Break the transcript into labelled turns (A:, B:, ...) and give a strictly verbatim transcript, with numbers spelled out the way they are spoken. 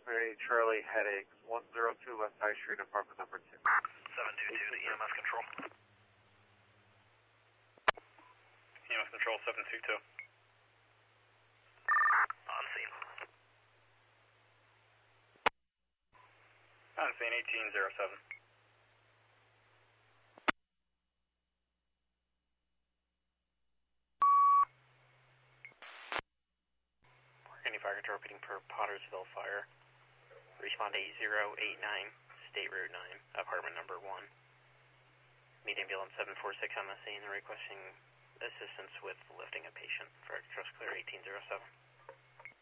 A: Mary Charlie headaches, one oh two West High Street, apartment number two.
B: seven two two to E M S control. E M S control, seven two two. On scene. On scene, eighteen oh seven. Any fire control repeating per Pottersville fire. Respond eight zero eight nine, State Route nine, apartment number one. Meet ambulance seven four six on the scene requesting assistance with lifting a patient. Fire control clear eighteen oh seven.